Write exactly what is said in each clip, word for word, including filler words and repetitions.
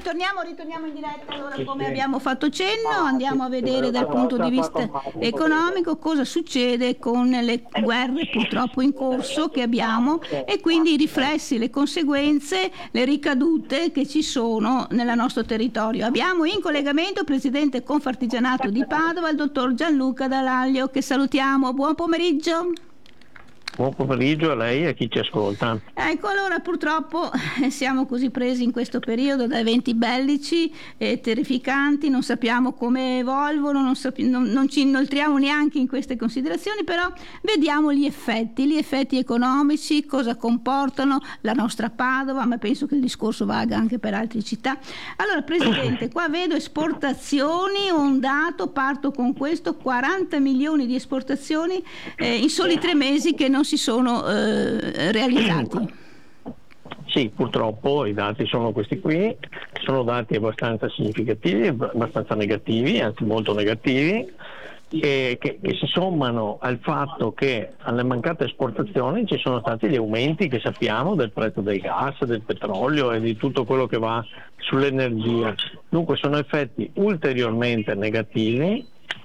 ritorniamo, ritorniamo in diretta. Allora, come abbiamo fatto cenno, andiamo a vedere dal punto di vista economico cosa succede con le guerre purtroppo in corso che abbiamo e quindi i riflessi, le conseguenze, le ricadute che ci sono nel nostro territorio. Abbiamo in collegamento il presidente Confartigianato di Padova, il dottor Gianluca Dall'Aglio, che salutiamo. Buon pomeriggio. Buon pomeriggio a lei e a chi ci ascolta. Ecco, allora purtroppo siamo così presi in questo periodo da eventi bellici e terrificanti, non sappiamo come evolvono, non, sapi- non, non ci inoltriamo neanche in queste considerazioni, però vediamo gli effetti, gli effetti economici, cosa comportano la nostra Padova, ma penso che il discorso valga anche per altre città. Allora, Presidente, qua vedo esportazioni, un dato, parto con questo, quaranta milioni di esportazioni eh, in soli tre mesi che non si sono eh, realizzati. Sì, purtroppo i dati sono questi qui, sono dati abbastanza significativi, abbastanza negativi, anzi molto negativi, e che, che si sommano al fatto che alle mancate esportazioni ci sono stati gli aumenti che sappiamo del prezzo del gas, del petrolio e di tutto quello che va sull'energia. Dunque sono effetti ulteriormente negativi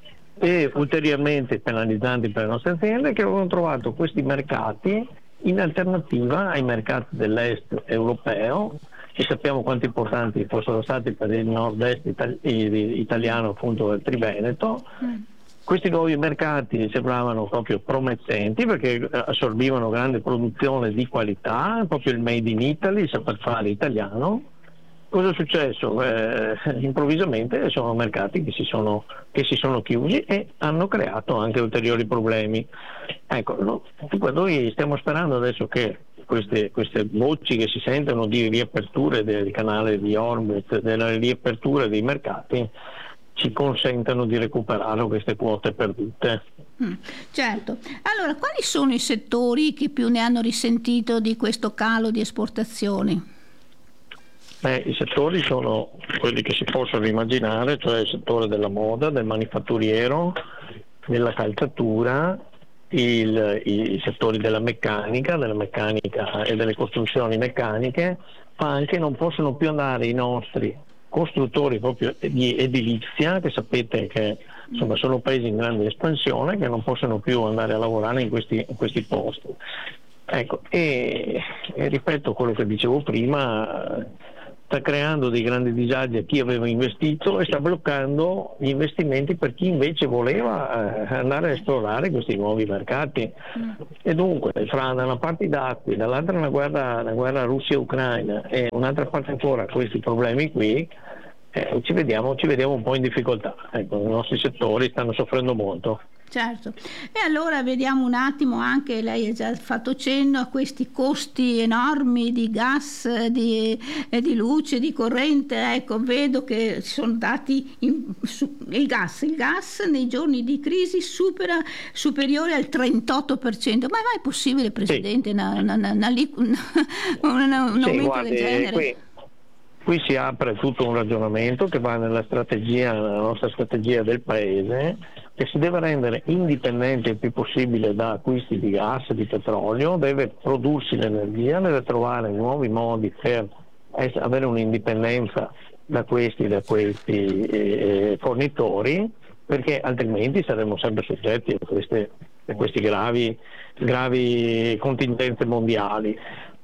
e ulteriormente penalizzanti per le nostre aziende, che avevano trovato questi mercati in alternativa ai mercati dell'est europeo, e sappiamo quanto importanti fossero stati per il nord-est itali- italiano, appunto del Triveneto. Mm. Questi nuovi mercati sembravano proprio promettenti perché assorbivano grande produzione di qualità, proprio il made in Italy, il saper fare italiano. Cosa è successo? Eh, improvvisamente sono mercati che si sono, che si sono chiusi e hanno creato anche ulteriori problemi. Ecco, no, noi stiamo sperando adesso che queste, queste voci che si sentono di riaperture del canale di Hormuz, della riapertura dei mercati, ci consentano di recuperare queste quote perdute. Mm, certo. Allora, quali sono i settori che più ne hanno risentito di questo calo di esportazioni? Eh, I settori sono quelli che si possono immaginare, cioè il settore della moda, del manifatturiero, della calzatura, il, i settori della meccanica, della meccanica e delle costruzioni meccaniche, ma anche non possono più andare i nostri costruttori proprio di edilizia, che sapete che insomma sono paesi in grande espansione, che non possono più andare a lavorare in questi, in questi posti. Ecco, e, e ripeto quello che dicevo prima, sta creando dei grandi disagi a chi aveva investito e sta bloccando gli investimenti per chi invece voleva eh, andare a esplorare questi nuovi mercati. Mm. E dunque, fra da una parte i dazi, dall'altra una guerra, una guerra Russia-Ucraina e un'altra parte ancora questi problemi qui, eh, ci vediamo, ci vediamo un po' in difficoltà. Ecco, i nostri settori stanno soffrendo molto. Certo, e allora vediamo un attimo anche, lei ha già fatto cenno a questi costi enormi di gas, di, eh, di luce, di corrente. Ecco, vedo che sono dati in, su, il gas, il gas nei giorni di crisi supera, superiore al trentotto per cento. Ma è mai possibile, Presidente, sì. una, una, una, una, una, un sì, aumento guardi, del genere? Qui, qui si apre tutto un ragionamento che va nella strategia, nella nostra strategia del Paese, che si deve rendere indipendente il più possibile da acquisti di gas e di petrolio, deve prodursi l'energia, deve trovare nuovi modi per avere un'indipendenza da questi, da questi eh, fornitori, perché altrimenti saremo sempre soggetti a queste, a questi gravi, gravi contingenze mondiali.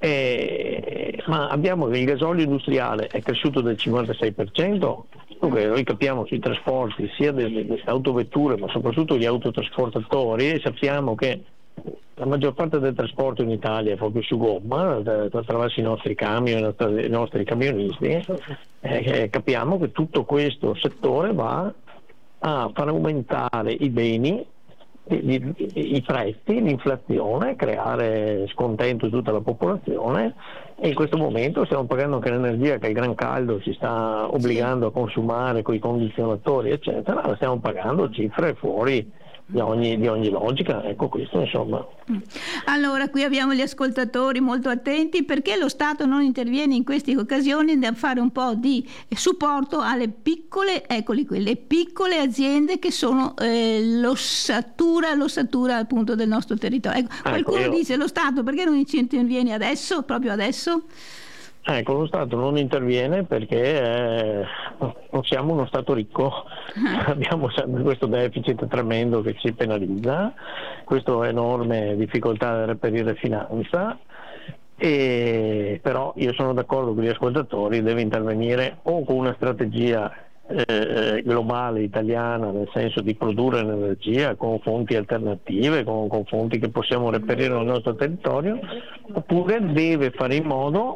Eh, ma abbiamo che il gasolio industriale è cresciuto del cinquantasei per cento. Dunque noi capiamo sui trasporti sia delle, delle autovetture ma soprattutto gli autotrasportatori, e sappiamo che la maggior parte del trasporto in Italia è proprio su gomma, attraverso i nostri camion, i nostri camionisti. Eh, capiamo che tutto questo settore va a far aumentare i beni, I, i, i prezzi, l'inflazione, creare scontento di tutta la popolazione, e in questo momento stiamo pagando anche l'energia che il gran caldo ci sta obbligando a consumare con i condizionatori eccetera, la stiamo pagando cifre fuori di ogni, di ogni logica. Ecco, questo insomma. Allora, qui abbiamo gli ascoltatori molto attenti, perché lo Stato non interviene in queste occasioni da fare un po' di supporto alle piccole, eccoli qui, le piccole aziende che sono eh, l'ossatura, l'ossatura appunto del nostro territorio. Ecco, qualcuno ecco, io... dice: lo Stato perché non ci interviene adesso, proprio adesso? Ecco, lo Stato non interviene perché eh, non siamo uno Stato ricco, abbiamo sempre questo deficit tremendo che ci penalizza, questa enorme difficoltà di reperire finanza, e, però io sono d'accordo con gli ascoltatori, deve intervenire o con una strategia eh, globale italiana, nel senso di produrre l'energia con fonti alternative, con, con fonti che possiamo reperire nel nostro territorio, oppure deve fare in modo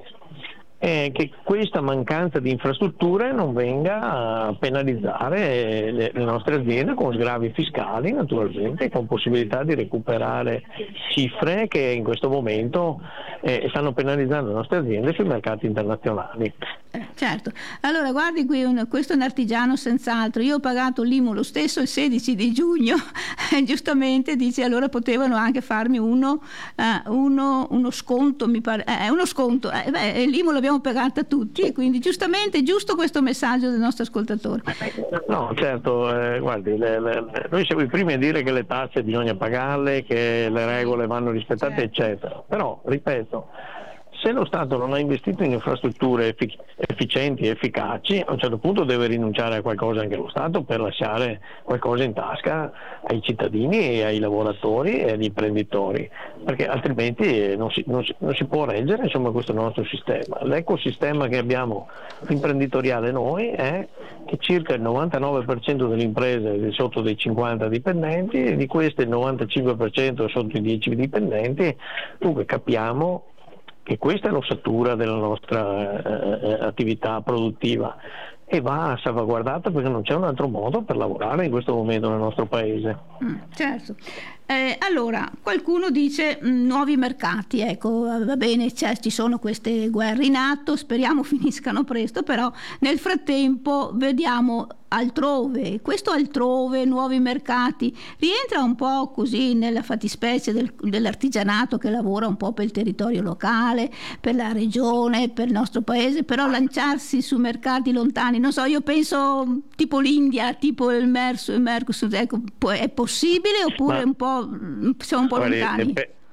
eh, che questa mancanza di infrastrutture non venga a penalizzare le, le nostre aziende con sgravi fiscali, naturalmente, con possibilità di recuperare cifre che in questo momento eh, stanno penalizzando le nostre aziende sui mercati internazionali. Eh, certo, allora guardi qui, un, questo è un artigiano senz'altro, io ho pagato l'I M U lo stesso il sedici di giugno, giustamente dice allora potevano anche farmi uno, uh, uno, uno sconto, mi pare, eh, uno sconto, eh, beh, l'I M U l'abbiamo pagata tutti e quindi giustamente è giusto questo messaggio del nostro ascoltatore. No, certo, eh, guardi, le, le, noi siamo i primi a dire che le tasse bisogna pagarle, che le regole vanno rispettate, certo, eccetera, però ripeto, se lo Stato non ha investito in infrastrutture effic- efficienti e efficaci, a un certo punto deve rinunciare a qualcosa anche lo Stato per lasciare qualcosa in tasca ai cittadini e ai lavoratori e agli imprenditori, perché altrimenti non si, non si, non si può reggere, insomma, questo nostro sistema. L'ecosistema che abbiamo imprenditoriale noi è che circa il novantanove per cento delle imprese è sotto dei cinquanta dipendenti e di queste il novantacinque per cento sotto i dieci dipendenti, dunque capiamo che questa è l'ossatura della nostra eh, attività produttiva e va salvaguardata perché non c'è un altro modo per lavorare in questo momento nel nostro paese. Mm, certo. Eh, allora, qualcuno dice mh, nuovi mercati, ecco, va bene, ci sono queste guerre in atto, speriamo finiscano presto, però nel frattempo vediamo altrove, questo altrove, nuovi mercati, rientra un po' così nella fattispecie del, dell'artigianato che lavora un po' per il territorio locale, per la regione, per il nostro paese, però lanciarsi su mercati lontani, non so, io penso tipo l'India, tipo il Merso, il Mercosur, ecco, è possibile oppure Ma... un po', siamo un po' Guardi, lontani?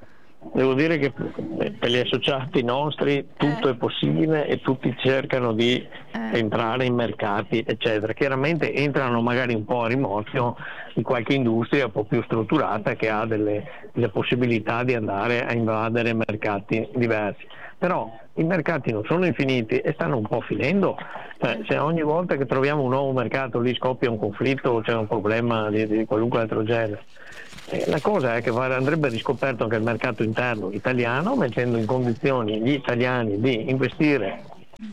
Devo dire che per gli associati nostri tutto eh. è possibile e tutti cercano di eh. entrare in mercati, eccetera. Chiaramente entrano magari un po' a rimorchio di qualche industria un po' più strutturata che ha delle, delle possibilità di andare a invadere mercati diversi. Però i mercati non sono infiniti e stanno un po' finendo. Cioè, se ogni volta che troviamo un nuovo mercato lì scoppia un conflitto o c'è un problema di, di qualunque altro genere. Eh, la cosa è che andrebbe riscoperto anche il mercato interno italiano, mettendo in condizioni gli italiani di investire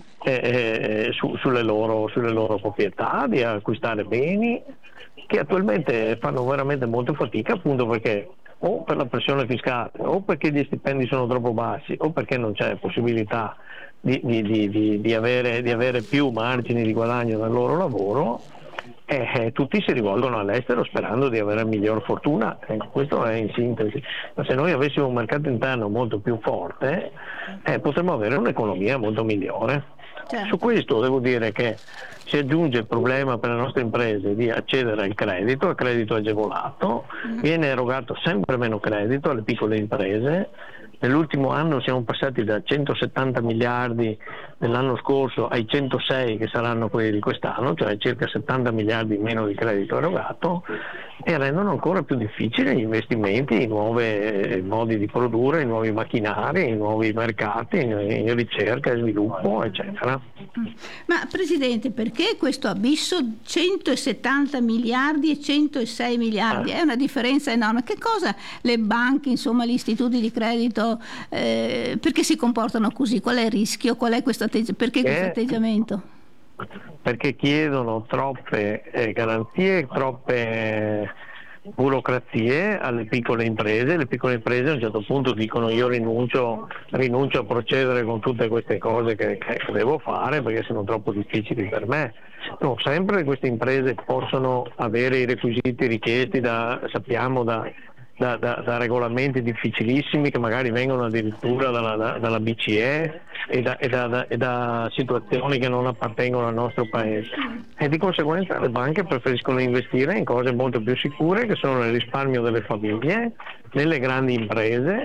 eh, eh, su, sulle, loro, sulle loro proprietà, di acquistare beni che attualmente fanno veramente molta fatica, appunto perché o per la pressione fiscale o perché gli stipendi sono troppo bassi o perché non c'è possibilità di, di, di, di, di, avere, di avere più margini di guadagno nel loro lavoro. Eh, eh, tutti si rivolgono all'estero sperando di avere miglior fortuna, eh, questo è in sintesi. Ma se noi avessimo un mercato interno molto più forte eh, potremmo avere un'economia molto migliore. Certo. Su questo devo dire che si aggiunge il problema per le nostre imprese di accedere al credito, al credito agevolato, mm. viene erogato sempre meno credito alle piccole imprese. Nell'ultimo anno siamo passati da centosettanta miliardi dell'anno scorso ai centosei che saranno quelli di quest'anno, cioè circa settanta miliardi in meno di credito erogato, e rendono ancora più difficili gli investimenti in nuovi modi di produrre, in nuovi macchinari, in nuovi mercati, in, in ricerca e sviluppo, eccetera. Ma Presidente, perché questo abisso centosettanta miliardi e centosei miliardi? Eh. È una differenza enorme. Che cosa le banche, insomma gli istituti di credito, eh, perché si comportano così? Qual è il rischio? Qual è questo atteggiamento? Perché questo atteggiamento? Perché chiedono troppe eh, garanzie, troppe burocrazie alle piccole imprese. Le piccole imprese a un certo punto dicono io rinuncio, rinuncio a procedere con tutte queste cose che, che devo fare perché sono troppo difficili per me. No, sempre queste imprese possono avere i requisiti richiesti da, sappiamo, da Da, da, da regolamenti difficilissimi che magari vengono addirittura dalla, da, dalla B C E e da, e, da, da, e da situazioni che non appartengono al nostro paese, e di conseguenza le banche preferiscono investire in cose molto più sicure che sono nel risparmio delle famiglie, nelle grandi imprese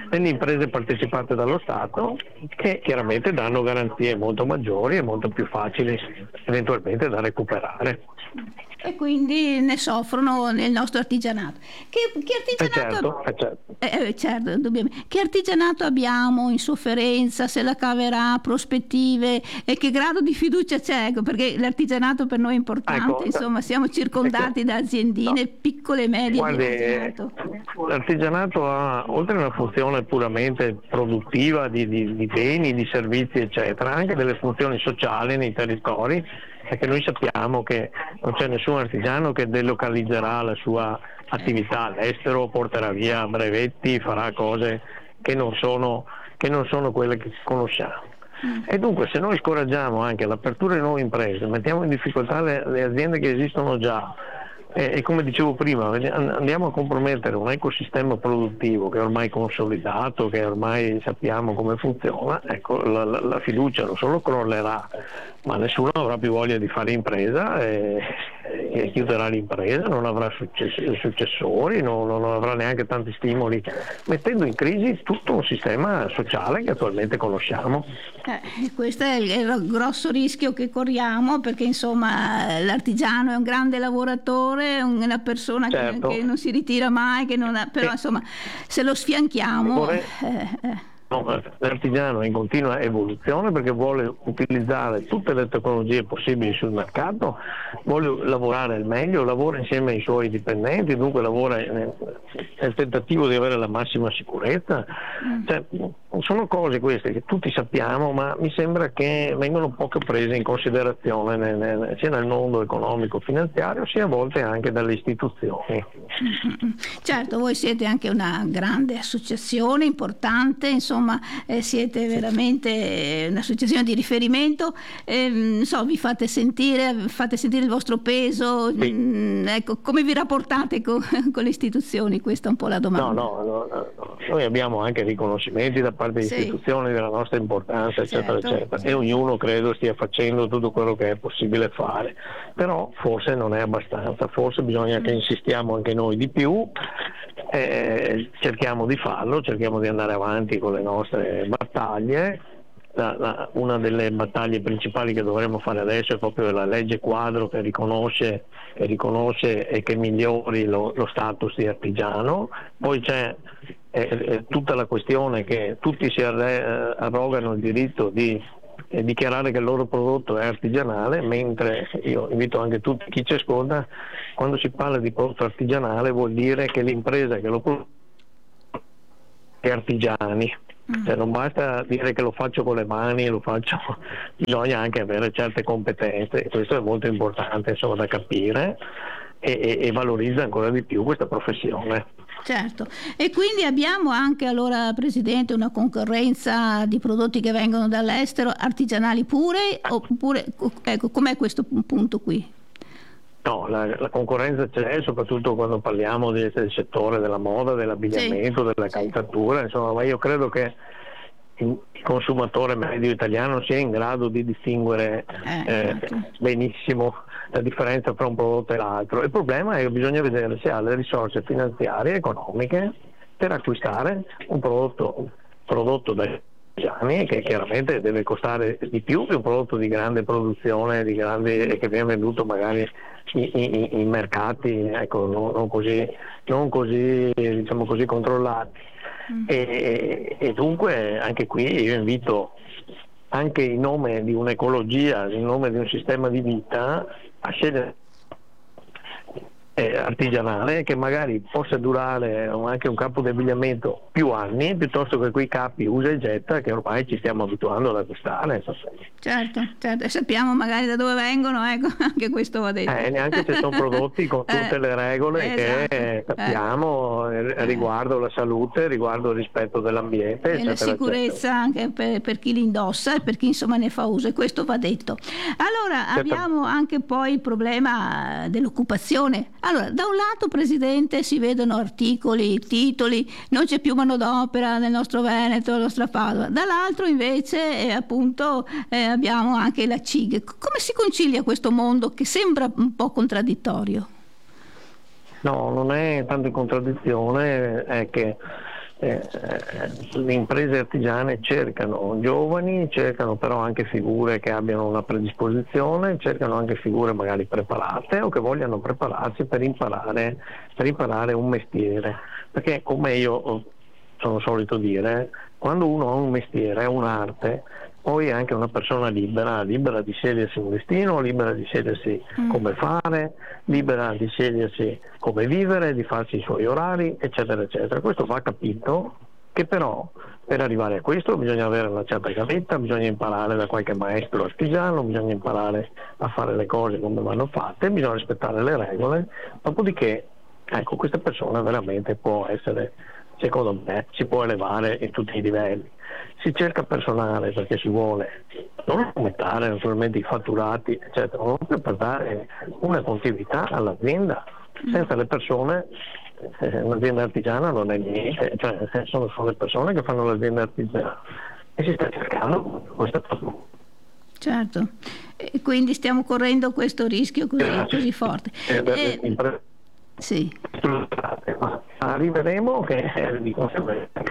nelle imprese partecipate dallo Stato, che chiaramente danno garanzie molto maggiori e molto più facili eventualmente da recuperare. E quindi ne soffrono nel nostro artigianato. Che, che artigianato, eh certo, eh certo. Eh, certo, indubbiamente. Che artigianato abbiamo in sofferenza, se la caverà, prospettive e che grado di fiducia c'è? Perché l'artigianato per noi è importante, ecco, insomma siamo circondati ecco, da aziendine no. piccole e medie. Guardi, l'artigianato. l'artigianato ha, oltre a una funzione puramente produttiva di, di, di beni, di servizi eccetera, anche delle funzioni sociali nei territori, perché noi sappiamo che non c'è nessun artigiano che delocalizzerà la sua attività all'estero, porterà via brevetti, farà cose che non sono, che non sono quelle che conosciamo. Mm. E dunque se noi scoraggiamo anche l'apertura di nuove imprese, mettiamo in difficoltà le, le aziende che esistono già, e, e come dicevo prima andiamo a compromettere un ecosistema produttivo che è ormai consolidato, che ormai sappiamo come funziona, ecco la, la, la fiducia non solo crollerà, ma nessuno avrà più voglia di fare impresa e, e chiuderà l'impresa, non avrà success- successori, non, non avrà neanche tanti stimoli, mettendo in crisi tutto un sistema sociale che attualmente conosciamo. Eh, questo è il, il grosso rischio che corriamo, perché insomma l'artigiano è un grande lavoratore, è una persona certo. che, che non si ritira mai, che non ha, però sì. insomma se lo sfianchiamo... Vorrei... Eh, eh. No, l'artigiano è in continua evoluzione perché vuole utilizzare tutte le tecnologie possibili sul mercato, vuole lavorare al meglio, lavora insieme ai suoi dipendenti, dunque lavora nel, nel tentativo di avere la massima sicurezza. Cioè, sono cose queste che tutti sappiamo, ma mi sembra che vengono poco prese in considerazione nel, nel, sia nel mondo economico finanziario sia a volte anche dalle istituzioni. Certo, voi siete anche una grande associazione importante, insomma eh, siete veramente un'associazione di riferimento, eh, so, vi fate sentire, fate sentire il vostro peso, sì. mh, ecco, come vi rapportate con, con le istituzioni? Questa è un po' la domanda. No, no, no, no. Noi abbiamo anche riconoscimenti da parte di sì. istituzioni della nostra importanza, eccetera, certo, eccetera, certo. e ognuno credo stia facendo tutto quello che è possibile fare, però forse non è abbastanza, forse bisogna mm. che insistiamo anche noi di più. Eh, cerchiamo di farlo, cerchiamo di andare avanti con le nostre battaglie. La, la, una delle battaglie principali che dovremmo fare adesso è proprio la legge quadro che riconosce, che riconosce e che migliori lo, lo status di artigiano. Poi c'è eh, eh, tutta la questione che tutti si arre, eh, arrogano il diritto di eh, dichiarare che il loro prodotto è artigianale, mentre io invito anche tutti chi ci ascolta, quando si parla di prodotto artigianale vuol dire che l'impresa che lo produce è artigiani. Cioè, non basta dire che lo faccio con le mani, lo faccio, bisogna anche avere certe competenze, e questo è molto importante insomma da capire e, e, e valorizza ancora di più questa professione. Certo, e quindi abbiamo anche allora Presidente una concorrenza di prodotti che vengono dall'estero, artigianali pure, oppure ecco, com'è questo punto qui? No, la, la concorrenza c'è, soprattutto quando parliamo di, del settore della moda, dell'abbigliamento, sì. della calzatura, insomma, ma io credo che il consumatore medio italiano sia in grado di distinguere eh, eh, certo. benissimo la differenza tra un prodotto e l'altro. Il problema è che bisogna vedere se ha le risorse finanziarie e economiche per acquistare un prodotto prodotto dai artigiani, che chiaramente deve costare di più di un prodotto di grande produzione, di grandi, che viene venduto magari in, in, in mercati ecco, non, non così, non così, diciamo così controllati. Mm. E, e dunque anche qui io invito, anche in nome di un'ecologia, in nome di un sistema di vita, a scegliere artigianale che magari possa durare anche un capo di abbigliamento più anni piuttosto che quei capi usa e getta che ormai ci stiamo abituando ad acquistare. Certo, certo, e sappiamo magari da dove vengono, ecco, anche questo va detto. Eh, neanche se sono prodotti con tutte eh, le regole esatto. che sappiamo eh. riguardo la salute, riguardo il rispetto dell'ambiente, e eccetera, la sicurezza eccetera. Anche per, per chi li indossa e per chi insomma ne fa uso, e questo va detto. Allora certo. abbiamo anche poi il problema dell'occupazione. Allora, da un lato, Presidente, si vedono articoli, titoli, non c'è più manodopera nel nostro Veneto, nella nostra Padova. Dall'altro, invece, eh, appunto, eh, abbiamo anche la C I G. Come si concilia questo mondo che sembra un po' contraddittorio? No, non è tanto in contraddizione, è che eh, le imprese artigiane cercano giovani, cercano però anche figure che abbiano una predisposizione, cercano anche figure magari preparate o che vogliano prepararsi per imparare, per imparare un mestiere, perché come io sono solito dire, quando uno ha un mestiere, un'arte, poi è anche una persona libera, libera di scegliersi un destino, libera di scegliersi mm. come fare, libera di scegliersi come vivere, di farsi i suoi orari, eccetera, eccetera. Questo va capito, che però per arrivare a questo bisogna avere una certa gavetta, bisogna imparare da qualche maestro artigiano, bisogna imparare a fare le cose come vanno fatte, bisogna rispettare le regole, dopodiché, ecco, questa persona veramente può essere, secondo me, si può elevare in tutti i livelli. Si cerca personale perché si vuole non aumentare naturalmente i fatturati, eccetera, ma proprio per dare una continuità all'azienda. Senza le persone eh, un'azienda artigiana non è niente, cioè sono, sono le persone che fanno l'azienda artigiana e si sta cercando questo. Certo, e quindi stiamo correndo questo rischio così, così forte. Eh, eh, sì. Ma arriveremo che di conseguenza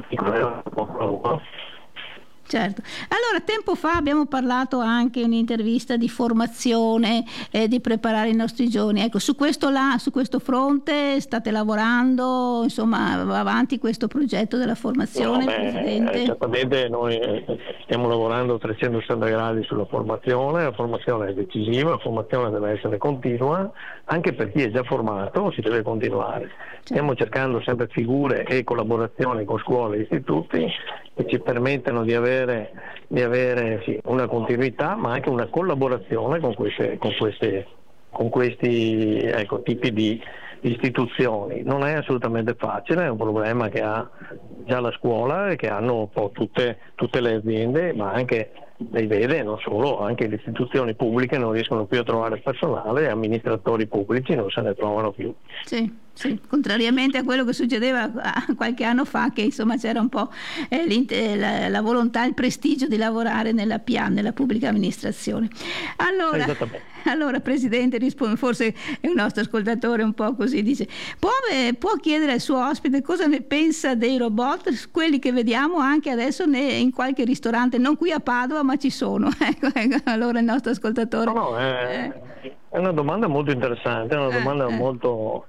Certo. Allora, tempo fa abbiamo parlato anche in un'intervista di formazione, eh, di preparare i nostri giovani. Ecco, su questo là, su questo fronte state lavorando, insomma, va avanti questo progetto della formazione, no, beh, Presidente? Certamente noi stiamo lavorando a trecentosessanta gradi sulla formazione, la formazione è decisiva, la formazione deve essere continua, anche per chi è già formato si deve continuare. Certo. Stiamo cercando sempre figure e collaborazioni con scuole e istituti che ci permettano di avere, di avere sì, una continuità, ma anche una collaborazione con, queste, con, queste, con questi ecco, tipi di istituzioni. Non è assolutamente facile, è un problema che ha già la scuola e che hanno un po' tutte, tutte le aziende, ma anche lei vede, non solo, anche le istituzioni pubbliche non riescono più a trovare personale, amministratori pubblici non se ne trovano più. Sì. Sì, contrariamente a quello che succedeva qualche anno fa, che insomma c'era un po' eh, la, la volontà, il prestigio di lavorare nella P A, nella pubblica amministrazione. Allora, allora Presidente, risponde, forse è un nostro ascoltatore un po' così, dice, può, eh, può chiedere al suo ospite cosa ne pensa dei robot, quelli che vediamo anche adesso in qualche ristorante, non qui a Padova, ma ci sono. Ecco, ecco, allora il nostro ascoltatore. No, no, è, eh. è una domanda molto interessante, è una domanda eh, eh. molto...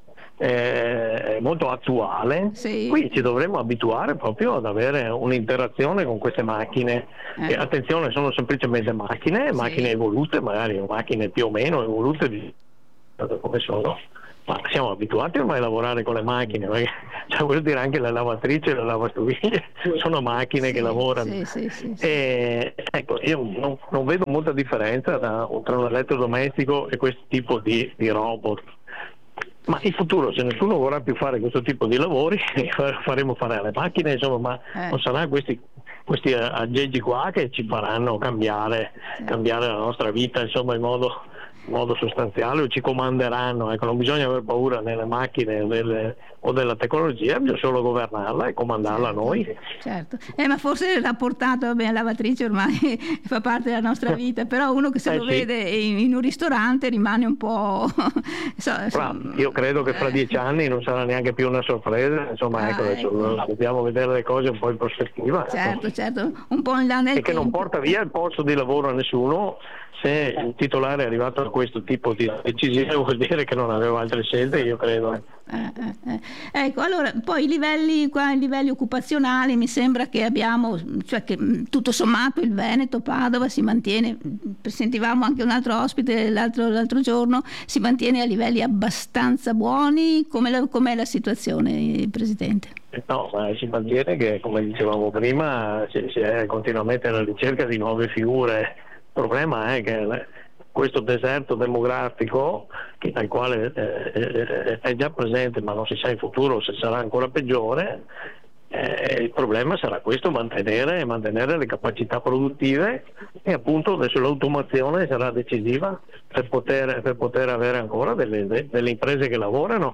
Eh, molto attuale. Sì. Qui ci dovremmo abituare proprio ad avere un'interazione con queste macchine eh. che, attenzione, sono semplicemente macchine, sì. macchine evolute, magari macchine più o meno evolute di come sono, ma siamo abituati ormai a lavorare con le macchine, perché cioè, vuol dire anche la lavatrice e la lavastoviglie sono macchine sì, che lavorano sì, sì, sì, sì. E, ecco, io non, non vedo molta differenza da, tra un elettrodomestico e questo tipo di, di robot. Ma in futuro, se nessuno vorrà più fare questo tipo di lavori, faremo fare alle macchine, insomma, ma eh. non saranno questi, questi aggeggi qua che ci faranno cambiare, eh. cambiare la nostra vita, insomma, in modo, in modo sostanziale, o ci comanderanno. Ecco, non bisogna aver paura nelle macchine delle, o della tecnologia, bisogna solo governarla e comandarla certo, a noi. Certo, eh, ma forse l'ha portato, vabbè, la lavatrice ormai fa parte della nostra vita, però uno che se eh, lo sì. vede in, in un ristorante rimane un po'... so, Fra, io credo che fra dieci anni non sarà neanche più una sorpresa, insomma, ah, ecco, adesso ecco. dobbiamo vedere le cose un po' in prospettiva. Certo, ecco. certo, un po' in là nel E che tempo. non porta via il posto di lavoro a nessuno. Se il titolare è arrivato a questo tipo di decisione vuol dire che non aveva altre scelte, io credo. Eh, eh, eh. Ecco, allora poi i livelli, qua, i livelli occupazionali mi sembra che abbiamo, cioè che tutto sommato il Veneto, Padova si mantiene, sentivamo anche un altro ospite l'altro, l'altro giorno, si mantiene a livelli abbastanza buoni. Come la, com'è la situazione, Presidente? No, ma si mantiene che, come dicevamo prima, si, si è continuamente alla ricerca di nuove figure. Il problema è che questo deserto demografico, che, al quale eh, è già presente, ma non si sa in futuro se sarà ancora peggiore, eh, il problema sarà questo, mantenere, mantenere le capacità produttive, e appunto adesso l'automazione sarà decisiva per poter, per poter avere ancora delle, delle imprese che lavorano.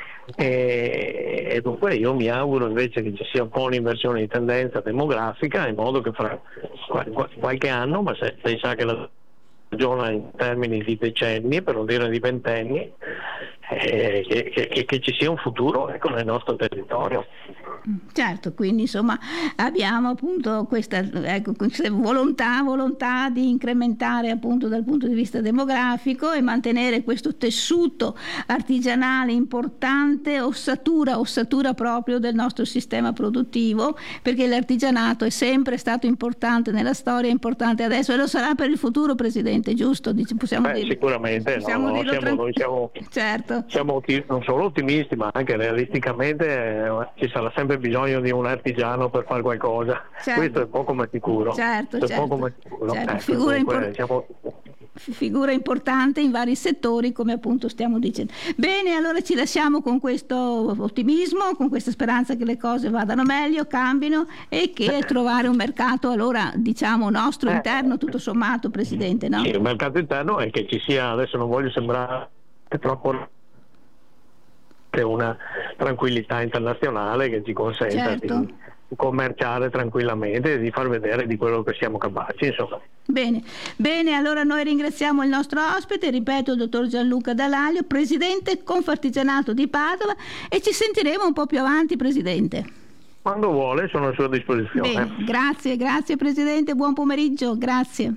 E, e dunque io mi auguro invece che ci sia un po' un'inversione di tendenza demografica, in modo che fra qualche anno, ma se lei sa che la ragiona in termini di decenni, per non dire di ventenni, eh, che, che, che ci sia un futuro, ecco, nel nostro territorio. Certo, quindi insomma abbiamo appunto questa, ecco, questa volontà, volontà di incrementare appunto dal punto di vista demografico e mantenere questo tessuto artigianale importante, ossatura, ossatura proprio del nostro sistema produttivo, perché l'artigianato è sempre stato importante nella storia, importante adesso e lo sarà per il futuro, Presidente, giusto? Dice, possiamo Beh, dire, sicuramente, possiamo no, no, dirlo siamo, tran- noi siamo, certo. siamo otti- non solo ottimisti, ma anche realisticamente eh, ci sarà sempre bisogno di un artigiano per fare qualcosa. Certo. Questo è poco ma sicuro. Certo, è certo. poco ma sicuro. Certo. Ecco, Figura, dunque, impor- siamo... figura importante in vari settori, come appunto stiamo dicendo. Bene, allora ci lasciamo con questo ottimismo, con questa speranza che le cose vadano meglio, cambino e che trovare un mercato, allora diciamo nostro Eh. interno, tutto sommato, Presidente, no? Sì, il mercato interno è che ci sia, adesso non voglio sembrare troppo, che una tranquillità internazionale che ci consenta Certo. di commerciare tranquillamente e di far vedere di quello che siamo capaci, insomma. Bene, bene, allora noi ringraziamo il nostro ospite, ripeto, il dottor Gianluca Dall'Aglio, Presidente Confartigianato di Padova, e ci sentiremo un po' più avanti, Presidente. Quando vuole sono a sua disposizione. Bene, grazie, grazie Presidente, buon pomeriggio, grazie.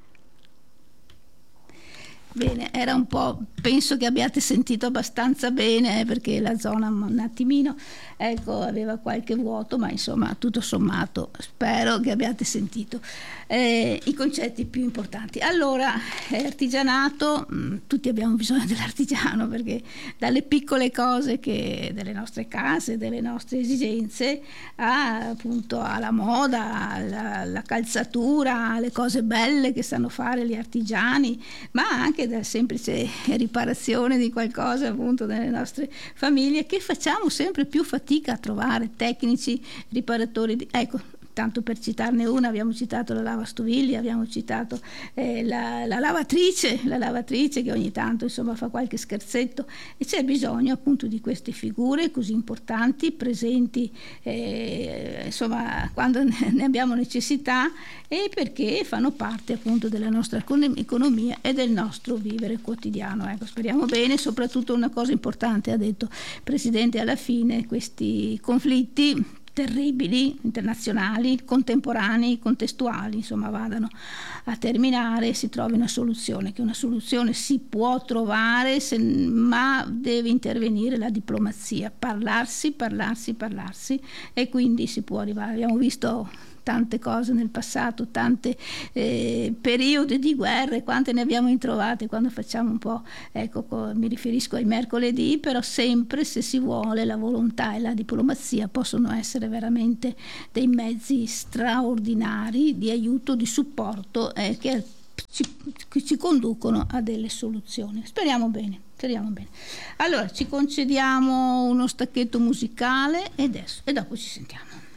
Bene, era un po', penso che abbiate sentito abbastanza bene, eh, perché la zona un attimino, ecco, aveva qualche vuoto, ma insomma tutto sommato spero che abbiate sentito eh, i concetti più importanti. Allora, eh, artigianato, mh, tutti abbiamo bisogno dell'artigiano, perché dalle piccole cose che delle nostre case, delle nostre esigenze, a, appunto alla moda, alla, alla calzatura, alle cose belle che sanno fare gli artigiani, ma anche da semplice riparazione di qualcosa appunto nelle nostre famiglie, che facciamo sempre più fatica a trovare tecnici riparatori di, ecco, tanto per citarne una, abbiamo citato la lavastoviglie, abbiamo citato eh, la, la lavatrice, la lavatrice che ogni tanto insomma fa qualche scherzetto, e c'è bisogno appunto di queste figure così importanti, presenti eh, insomma quando ne abbiamo necessità, e perché fanno parte appunto della nostra economia e del nostro vivere quotidiano. Ecco, speriamo bene. Soprattutto una cosa importante ha detto il Presidente alla fine: questi conflitti terribili, internazionali, contemporanei, contestuali, insomma, vadano a terminare e si trovi una soluzione, che una soluzione si può trovare, se, ma deve intervenire la diplomazia, parlarsi, parlarsi, parlarsi, e quindi si può arrivare. Abbiamo visto tante cose nel passato, tanti eh, periodi di guerre, quante ne abbiamo introvate quando facciamo un po', ecco, mi riferisco ai mercoledì, però sempre, se si vuole, la volontà e la diplomazia possono essere veramente dei mezzi straordinari di aiuto, di supporto eh, che ci, che ci conducono a delle soluzioni. Speriamo bene, speriamo bene. Allora ci concediamo uno stacchetto musicale e adesso e dopo ci sentiamo.